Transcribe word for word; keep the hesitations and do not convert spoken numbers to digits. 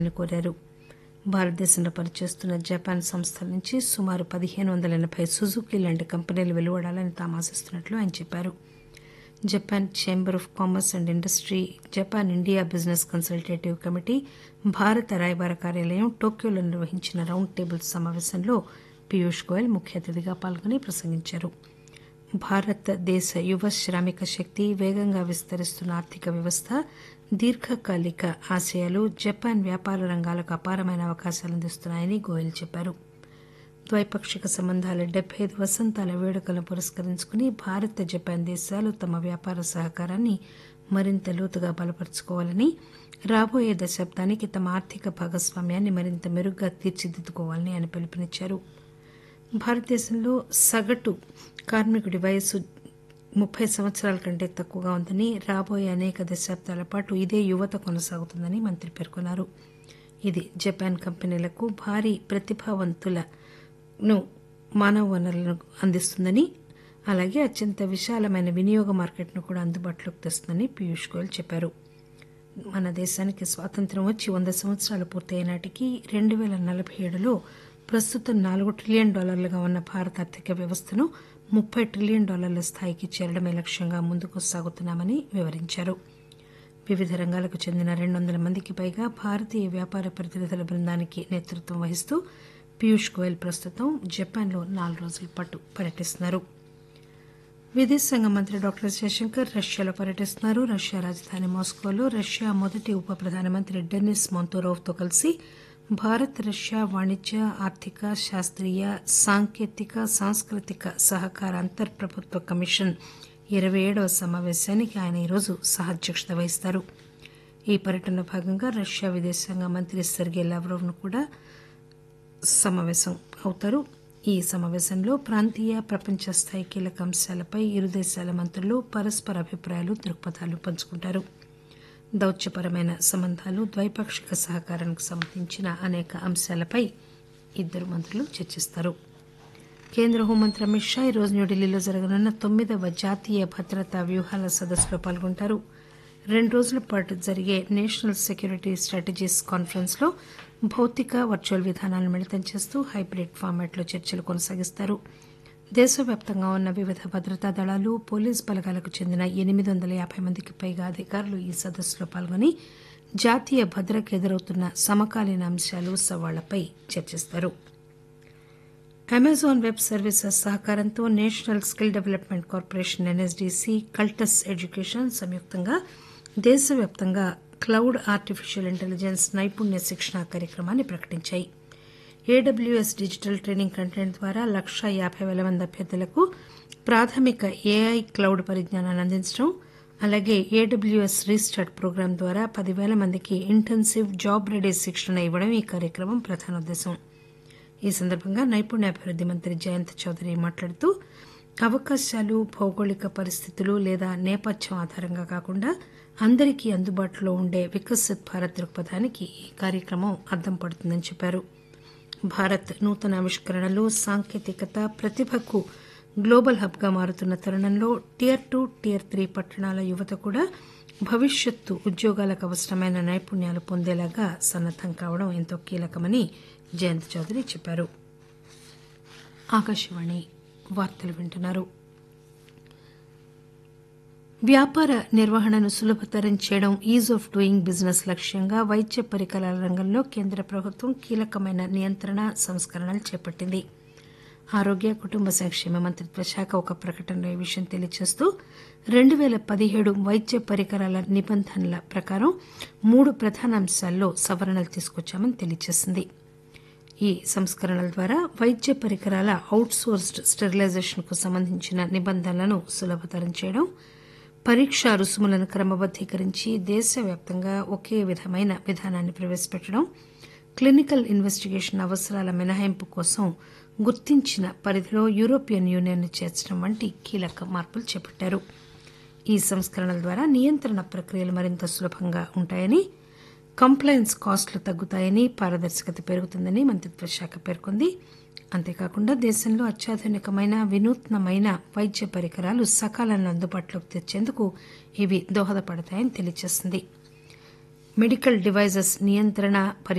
కోరారు. భారతదేశంలో పనిచేస్తున్న జపాన్ సంస్థల నుంచి సుమారు పదిహేను వందల ఎనబై సుజుకీ లాంటి కంపెనీలు వెలువడాలని తాము ఆశిస్తున్నట్లు ఆయన చెప్పారు. Japan chamber of commerce and industry, Japan India business consultative committee, భారత రాయబార కార్యాలయం టోక్యోలో నిర్వహించిన రౌండ్ టేబుల్ సమావేశంలో పీయూష్ గోయల్ ముఖ్య అతిథిగా పాల్గొని ప్రసంగించారు. భారతదేశ యువ శ్రామిక శక్తి, వేగంగా విస్తరిస్తున్న ఆర్థిక వ్యవస్థ, దీర్ఘకాలిక ఆశయాలు జపాన్ వ్యాపార రంగాలకు అపారమైన అవకాశాలు అందిస్తున్నాయని గోయల్ చెప్పారు. ద్వైపాక్షిక సంబంధాల డెబ్బై ఐదు వసంతాల వేడుకలను పురస్కరించుకుని భారత్, జపాన్ దేశాలు తమ వ్యాపార సహకారాన్ని మరింత లోతుగా బలపరుచుకోవాలని, రాబోయే దశాబ్దానికి తమ ఆర్థిక భాగస్వామ్యాన్ని మరింత మెరుగ్గా తీర్చిదిద్దుకోవాలని ఆయన పిలుపునిచ్చారు. భారతదేశంలో సగటు కార్మికుడి వయస్సు ముప్పై సంవత్సరాల కంటే తక్కువగా ఉందని, రాబోయే అనేక దశాబ్దాల పాటు ఇదే యువత కొనసాగుతుందని మంత్రి పేర్కొన్నారు. ఇది జపాన్ కంపెనీలకు భారీ ప్రతిభావంతులను మానవ వనరులను అందిస్తుందని, అలాగే అత్యంత విశాలమైన వినియోగ మార్కెట్ను కూడా అందుబాటులోకి తెస్తుందని పీయూష్ గోయల్ చెప్పారు. మన దేశానికి స్వాతంత్ర్యం వచ్చి వంద సంవత్సరాలు పూర్తయ్యే నాటికి రెండు పేల నలభై ఏడులో ప్రస్తుతం నాలుగు ట్రిలియన్ డాలర్లుగా ఉన్న భారత ఆర్థిక వ్యవస్థను ముప్పై ట్రిలియన్ డాలర్ల స్థాయికి చేరడమే లక్ష్యంగా ముందుకు సాగుతున్నామని వివరించారు. వివిధ రంగాలకు చెందిన రెండు వందల మందికి పైగా భారతీయ వ్యాపార ప్రతినిధుల బృందానికి నేతృత్వం వహిస్తూ పీయూష్ గోయల్ ప్రస్తుతం జపాన్లో నాలుగు రోజుల పాటు పర్యటిస్తున్నారు. విదేశాంగ మంత్రి డాక్టర్ జయశంకర్ రష్యాలో పర్యటిస్తున్నారు. రష్యా రాజధాని మాస్కోలో రష్యా మొదటి ఉప ప్రధానమంత్రి డెనిస్ మొంతోరోవ్తో కలిసి భారత్ రష్యా వాణిజ్య, ఆర్థిక, శాస్త్రీయ, సాంకేతిక, సాంస్కృతిక సహకార అంతర్ ప్రభుత్వ కమిషన్ ఇరవై ఏడవ సమావేశానికి ఆయన ఈరోజు సహాధ్యక్షత వహిస్తారు. ఈ పర్యటనలో భాగంగా రష్యా విదేశాంగ మంత్రి సెర్గే లావ్రోవ్ను కూడా సమావేశం అవుతారు. ఈ సమావేశంలో ప్రాంతీయ, ప్రపంచ స్థాయి కీలక అంశాలపై ఇరు దేశాల మంత్రులు పరస్పర అభిప్రాయాలు, దృక్పథాలు పంచుకుంటారు. దౌత్యపరమైన సంబంధాలు, ద్వైపాక్షిక సహకారానికి సంబంధించిన అనేక అంశాలపై ఇద్దరు మంత్రులు చర్చిస్తారు. కేంద్ర హోంమంత్రి అమిత్ షా ఈరోజు న్యూఢిల్లీలో జరగనున్న తొమ్మిదవ జాతీయ భద్రతా వ్యూహాల సదస్సులో పాల్గొంటారు. రెండు రోజుల పాటు జరిగే నేషనల్ సెక్యూరిటీ స్ట్రాటజీస్ కాన్ఫరెన్స్ లో భౌతిక, వర్చువల్ విధానాలను మిళితం చేస్తూ హైబ్రిడ్ ఫార్మాట్లో చర్చలు కొనసాగిస్తారు. దేశవ్యాప్తంగా ఉన్న వివిధ భద్రతా దళాలు, పోలీస్ బలగాలకు చెందిన ఎనిమిది వందల యాభై మందికి పైగా అధికారులు ఈ సదస్సులో పాల్గొని జాతీయ భద్రతకు ఎదురవుతున్న సమకాలీన అంశాలు, సవాళ్లపై చర్చిస్తారు. అమెజాన్ వెబ్ సర్వీసెస్ సహకారంతో national skill development corporation ఎన్ఎస్డీసీ, Cultus education సంయుక్తంగా దేశవ్యాప్తంగా క్లౌడ్ ఆర్టిఫిషియల్ ఇంటెలిజెన్స్ నైపుణ్య శిక్షణ కార్యక్రమాన్ని ప్రకటించాయి. ఏడబ్ల్యూఎస్ డిజిటల్ ట్రైనింగ్ కంటెంట్ ద్వారా లక్షా యాభై పేల మంది అభ్యర్థులకు ప్రాథమిక ఏఐ క్లౌడ్ పరిజ్ఞానాన్ని అందించడం, అలాగే ఏడబ్ల్యూఎస్ రీస్టార్ట్ ప్రోగ్రాం ద్వారా పదివేల మందికి ఇంటెన్సివ్ జాబ్ రెడీ శిక్షణ ఇవ్వడం ఈ కార్యక్రమం ప్రధాన ఉద్దేశం. ఈ సందర్భంగా నైపుణ్యాభివృద్ది మంత్రి జయంత్ చౌదరి మాట్లాడుతూ అవకాశాలు, భౌగోళిక పరిస్థితులు లేదా నేపథ్యం ఆధారంగా కాకుండా అందరికీ అందుబాటులో ఉండే వికసిత్ భారత్ దృక్పథానికి ఈ కార్యక్రమం అద్దం పడుతుందని చెప్పారు. భారత్ నూతన ఆవిష్కరణలు, సాంకేతికత, ప్రతిభకు గ్లోబల్ హబ్గా మారుతున్న తరుణంలో టియర్ టూ, టియర్ త్రీ పట్టణాల యువత కూడా భవిష్యత్తు ఉద్యోగాలకు అవసరమైన నైపుణ్యాలు పొందేలాగా సన్నద్దం కావడం ఎంతో కీలకమని జయంత్ చౌదరి చెప్పారు. ఆకాశవాణి వార్తలు వింటున్నారు. వ్యాపార నిర్వహణను సులభతరం చేయడం, ఈజ్ ఆఫ్ డూయింగ్ బిజినెస్ లక్ష్యంగా వైద్య పరికరాల రంగంలో కేంద్ర ప్రభుత్వం కీలకమైన నియంత్రణ, సంస్కరణలు చేపట్టింది. ఆరోగ్య, కుటుంబ సంక్షేమ మంత్రిత్వ శాఖ ఒక ప్రకటనలో ఈ విషయం తెలియజేస్తూ రెండు పేల పదిహేడు వైద్య పరికరాల నిబంధనల ప్రకారం మూడు ప్రధాన అంశాల్లో సవరణలు తీసుకొచ్చామని తెలియజేసింది. ఈ సంస్కరణల ద్వారా వైద్య పరికరాల అవుట్ సోర్స్డ్ స్టెరిలైజేషన్ కు సంబంధించిన నిబంధనలను సులభతరం చేయడం, పరీక్షా రుసుములను క్రమబద్దీకరించి దేశవ్యాప్తంగా ఒకే విధమైన విధానాన్ని ప్రవేశపెట్టడం, క్లినికల్ ఇన్వెస్టిగేషన్ అవసరాల మినహాయింపు కోసం గుర్తించిన పరిధిలో యూరోపియన్ యూనియన్ ను చేర్చడం వంటి కీలక మార్పులు చేపట్టారు. ఈ సంస్కరణల ద్వారా నియంత్రణ ప్రక్రియలు మరింత సులభంగా ఉంటాయని, కంప్లయన్స్ కాస్టులు తగ్గుతాయని, పారదర్శకత పెరుగుతుందని మంత్రిత్వ శాఖ పేర్కొంది. అంతేకాకుండా దేశంలో అత్యాధునికమైన, వినూత్నమైన వైద్య పరికరాలు సకాలంలో అందుబాటులోకి తెచ్చేందుకు ఇవి దోహదపడతాయని తెలియజేసింది. మెడికల్ డివైజెస్ నియంత్రణ